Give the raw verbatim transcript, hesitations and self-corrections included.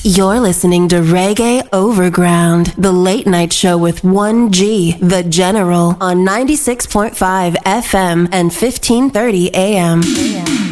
You're listening to Reggae Overground, the late night show with one G, the General, on ninety-six point five F M and fifteen thirty A M.